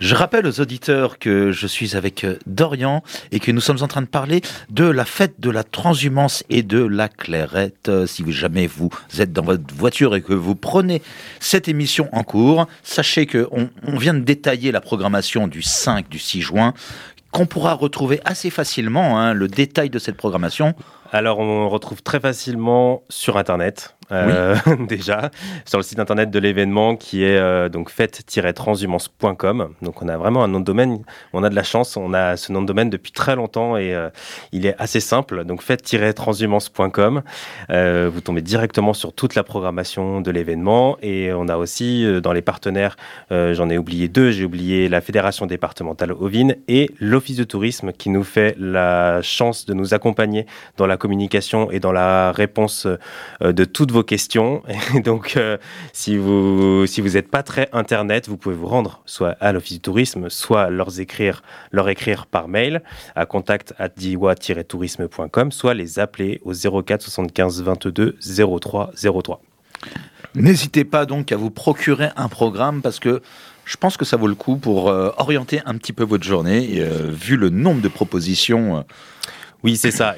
Je rappelle aux auditeurs que je suis avec Dorian et que nous sommes en train de parler de la fête de la transhumance et de la clairette. Si jamais vous êtes dans votre voiture et que vous prenez cette émission en cours, sachez qu'on vient de détailler la programmation du 5, du 6 juin, qu'on pourra retrouver assez facilement, le détail de cette programmation. Alors, on retrouve très facilement sur Internet, déjà, sur le site Internet de l'événement qui est donc fête-transhumance.com. Donc, on a vraiment un nom de domaine. On a de la chance, on a ce nom de domaine depuis très longtemps et il est assez simple. Donc, fête-transhumance.com. Vous tombez directement sur toute la programmation de l'événement. Et on a aussi, dans les partenaires, j'en ai oublié deux. J'ai oublié la Fédération départementale ovine et l'Office de tourisme qui nous fait la chance de nous accompagner dans la communication et dans la réponse de toutes vos questions. Et donc, si vous n'êtes pas très Internet, vous pouvez vous rendre soit à l'Office du tourisme, soit leur écrire par mail à contact@diwa-tourisme.com, soit les appeler au 04 75 22 03 03. N'hésitez pas donc à vous procurer un programme parce que je pense que ça vaut le coup pour orienter un petit peu votre journée, vu le nombre de propositions. Oui, c'est ça.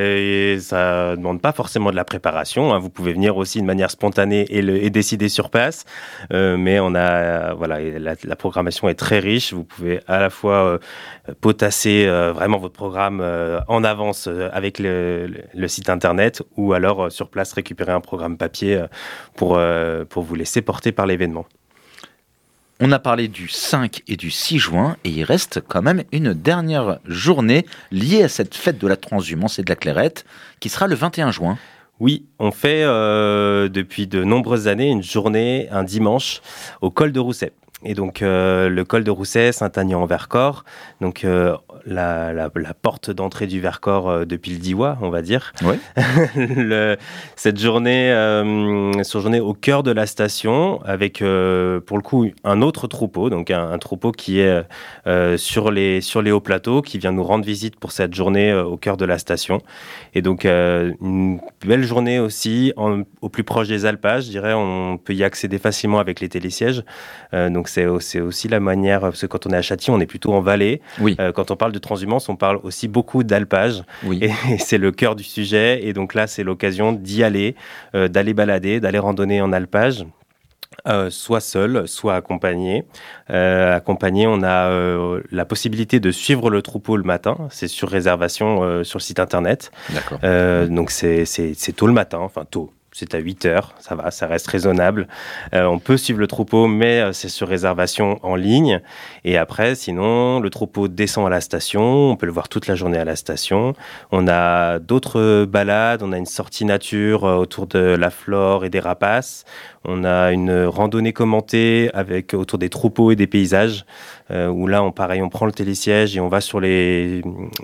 Ça ne demande pas forcément de la préparation. Vous pouvez venir aussi de manière spontanée et décider sur place. Mais on a, la programmation est très riche. Vous pouvez à la fois potasser vraiment votre programme en avance avec le site internet ou alors sur place récupérer un programme papier pour vous laisser porter par l'événement. On a parlé du 5 et du 6 juin et il reste quand même une dernière journée liée à cette fête de la transhumance et de la clairette qui sera le 21 juin. Oui, on fait depuis de nombreuses années une journée, un dimanche, au col de Rousset. Et donc le col de Rousset, Saint-Agnan-en-Vercors, donc la porte d'entrée du Vercors depuis le Diois, on va dire. Oui. Cette journée au cœur de la station, avec pour le coup un autre troupeau, donc un troupeau qui est sur les hauts plateaux, qui vient nous rendre visite pour cette journée au cœur de la station. Et donc une belle journée aussi, au plus proche des alpages, je dirais, on peut y accéder facilement avec les télésièges. Donc c'est aussi la manière, parce que quand on est à Châtillon, on est plutôt en vallée. Oui. Quand on parle de transhumance, on parle aussi beaucoup d'alpage. Oui. Et c'est le cœur du sujet. Et donc là, c'est l'occasion d'y aller, d'aller balader, d'aller randonner en alpage. Soit seul, soit accompagné. Accompagné, on a la possibilité de suivre le troupeau le matin. C'est sur réservation sur le site internet. D'accord. Donc c'est tôt le matin, enfin tôt. C'est à 8h, ça va, ça reste raisonnable. On peut suivre le troupeau, mais c'est sur réservation en ligne. Et après, sinon, le troupeau descend à la station. On peut le voir toute la journée à la station. On a d'autres balades. On a une sortie nature autour de la flore et des rapaces. On a une randonnée commentée autour des troupeaux et des paysages. Où là, on prend le télésiège et on va sur les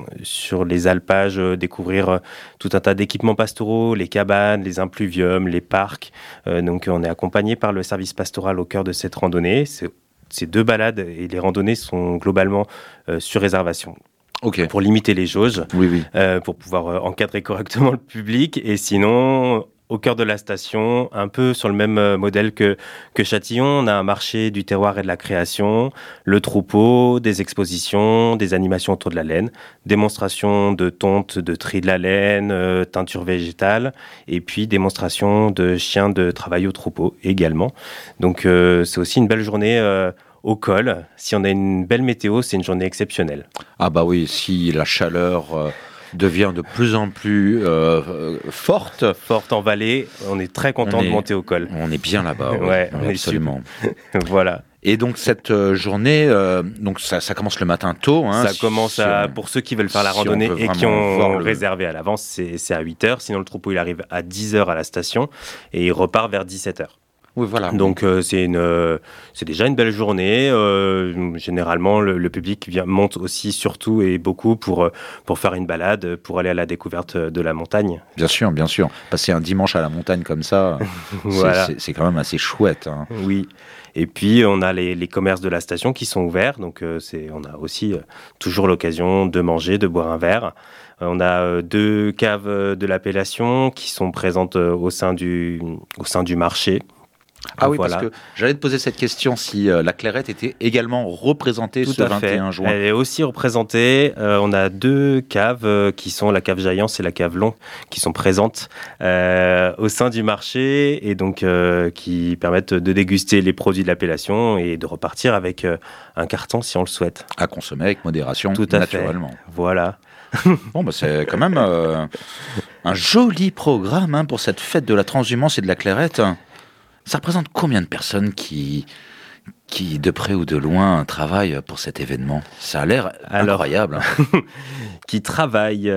alpages découvrir tout un tas d'équipements pastoraux, les cabanes, les impluviums, les parcs. Donc, on est accompagné par le service pastoral au cœur de cette randonnée. Ces deux balades et les randonnées sont globalement sur réservation. Ok. Pour limiter les jauges, Oui. pour pouvoir encadrer correctement le public. Et sinon, au cœur de la station, un peu sur le même modèle que Châtillon, on a un marché du terroir et de la création, le troupeau, des expositions, des animations autour de la laine, démonstration de tonte, de tri de la laine, teinture végétale, et puis démonstration de chiens de travail au troupeau également. Donc c'est aussi une belle journée au col. Si on a une belle météo, c'est une journée exceptionnelle. Ah bah oui, si la chaleur devient de plus en plus forte en vallée, on est très content de monter au col. On est bien là-bas, ouais, absolument. Voilà. Et donc cette journée, donc ça commence le matin tôt. Ça commence pour ceux qui veulent faire la randonnée et qui ont réservé à l'avance, c'est à 8h. Sinon le troupeau il arrive à 10h à la station et il repart vers 17h. Oui, voilà. Donc c'est déjà une belle journée. Généralement, le public monte aussi surtout et beaucoup pour faire une balade, pour aller à la découverte de la montagne. Bien sûr. Passer un dimanche à la montagne comme ça, voilà. c'est quand même assez chouette. Hein. Oui. Et puis, on a les commerces de la station qui sont ouverts. Donc, on a aussi toujours l'occasion de manger, de boire un verre. On a 2 caves de l'appellation qui sont présentes au sein du marché. Ah oui, voilà. Parce que j'allais te poser cette question si la Clairette était également représentée ce 21 juin. Elle est aussi représentée. On a 2 caves qui sont la cave Jaillance et la cave Long qui sont présentes au sein du marché et donc qui permettent de déguster les produits de l'appellation et de repartir avec un carton si on le souhaite. À consommer avec modération, tout à naturellement. Fait. Voilà. Bon, bah c'est quand même un joli programme pour cette fête de la transhumance et de la Clairette. Ça représente combien de personnes qui, de près ou de loin, travaillent pour cet événement? Ça a l'air incroyable. Qui travaillent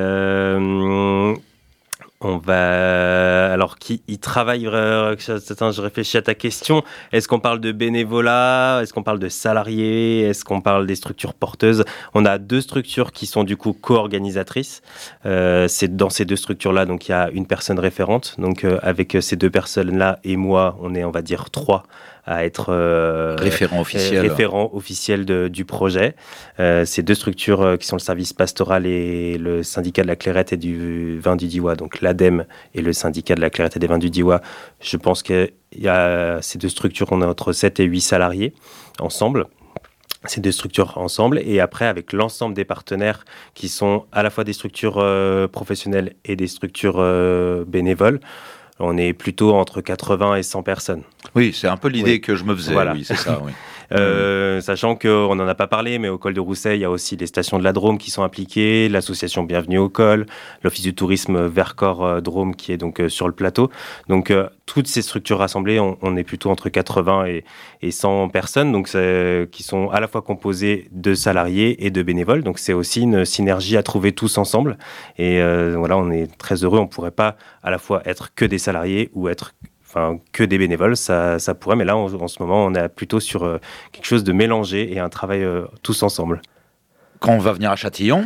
qui travaille. Je réfléchis à ta question. Est-ce qu'on parle de bénévolat? Est-ce qu'on parle de salariés? Est-ce qu'on parle des structures porteuses? On a 2 structures qui sont du coup co-organisatrices. C'est dans ces 2 structures-là, donc il y a une personne référente. Donc avec ces 2 personnes-là et moi, on est, on va dire, 3 à être référent officiel du projet. Ces 2 structures qui sont le service pastoral et le syndicat de la Clairette et du vin du Diois, donc l'ADEME et le syndicat de la Clairette et des vins du Diois. Je pense qu'il y a ces 2 structures, on a entre 7 et 8 salariés ensemble. Ces 2 structures ensemble, et après avec l'ensemble des partenaires qui sont à la fois des structures professionnelles et des structures bénévoles. On est plutôt entre 80 et 100 personnes. Oui, c'est un peu l'idée que je me faisais. Voilà. Oui, c'est ça, oui. Sachant qu'on n'en a pas parlé, mais au col de Rousset, il y a aussi les stations de la Drôme qui sont impliquées, l'association Bienvenue au col, l'office du tourisme Vercors Drôme qui est donc sur le plateau. Donc toutes ces structures rassemblées, on est plutôt entre 80 et 100 personnes, donc qui sont à la fois composées de salariés et de bénévoles. Donc c'est aussi une synergie à trouver tous ensemble. Et voilà, on est très heureux. On ne pourrait pas à la fois être que des salariés ou être que des bénévoles, ça pourrait, mais là, en ce moment, on est plutôt sur quelque chose de mélangé et un travail tous ensemble. Quand on va venir à Châtillon,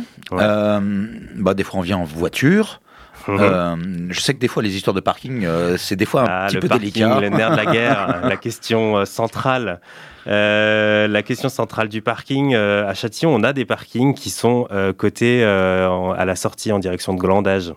des fois, on vient en voiture. Je sais que des fois, les histoires de parking, c'est des fois un petit peu délicat. Le nerf de la guerre, la question centrale. La question centrale du parking, à Châtillon, on a des parkings qui sont cotés à la sortie en direction de Glandage.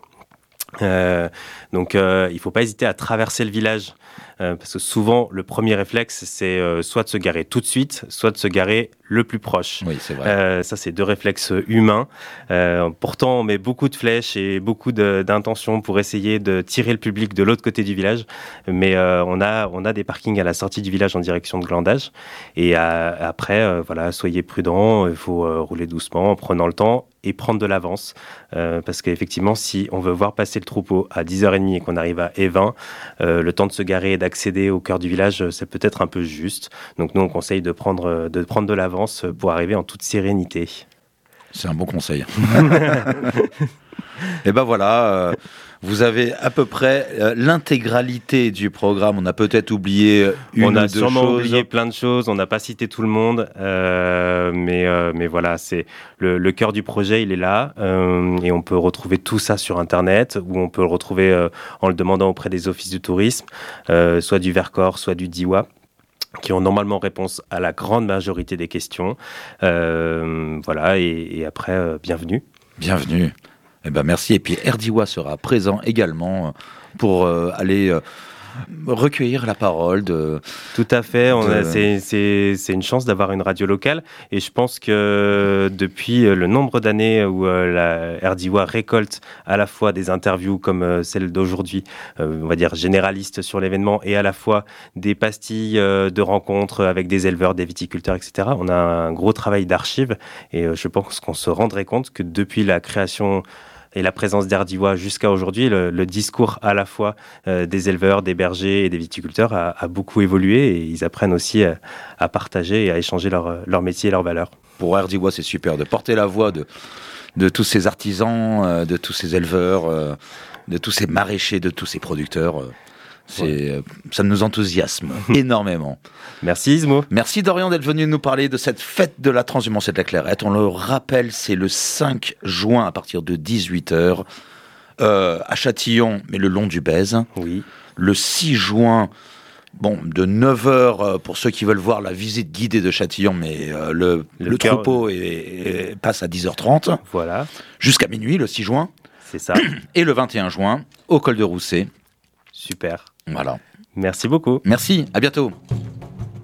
Donc il ne faut pas hésiter à traverser le village parce que souvent le premier réflexe c'est soit de se garer tout de suite, soit de se garer le plus proche. Oui, c'est vrai. Ça c'est 2 réflexes humains. Pourtant on met beaucoup de flèches et beaucoup d'intentions pour essayer de tirer le public de l'autre côté du village, mais on a des parkings à la sortie du village en direction de Glandage et après soyez prudents, il faut rouler doucement en prenant le temps et prendre de l'avance parce qu'effectivement si on veut voir passer le troupeau à 10h30 et qu'on arrive à Évin, le temps de se garer et d'accéder au cœur du village c'est peut-être un peu juste, donc nous on conseille de prendre de l'avance pour arriver en toute sérénité. C'est un bon conseil. Et ben voilà, vous avez à peu près l'intégralité du programme. On a peut-être oublié une ou deux choses. On a sûrement oublié plein de choses. On n'a pas cité tout le monde, mais voilà, c'est le cœur du projet, il est là, et on peut retrouver tout ça sur Internet, ou on peut le retrouver en le demandant auprès des offices du tourisme, soit du Vercors, soit du Diois, qui ont normalement réponse à la grande majorité des questions. Voilà, et après, bienvenue. Bienvenue. Eh ben merci. Et puis Erdiwa sera présent également pour aller recueillir la parole Tout à fait. C'est une chance d'avoir une radio locale. Et je pense que depuis le nombre d'années où la Erdiwa récolte à la fois des interviews comme celle d'aujourd'hui, on va dire généralistes sur l'événement, et à la fois des pastilles de rencontres avec des éleveurs, des viticulteurs, etc. On a un gros travail d'archives. Et je pense qu'on se rendrait compte que depuis la création et la présence d'Erdiwa jusqu'à aujourd'hui, le discours à la fois des éleveurs, des bergers et des viticulteurs a beaucoup évolué, et ils apprennent aussi à partager et à échanger leur métier et leurs valeurs. Pour Erdiwa, c'est super de porter la voix de tous ces artisans, de tous ces éleveurs, de tous ces maraîchers, de tous ces producteurs. Ça nous enthousiasme énormément. Merci Ismo. Merci Dorian d'être venu nous parler de cette fête de la transhumance et de la Clairette. On le rappelle, c'est le 5 juin à partir de 18h à Châtillon, mais le long du Bèze. Oui. Le 6 juin, de 9h pour ceux qui veulent voir la visite guidée de Châtillon, mais le troupeau passe à 10h30. Voilà. Jusqu'à minuit, le 6 juin. C'est ça. Et le 21 juin, au col de Rousset. Super. Voilà. Merci beaucoup. Merci, à bientôt.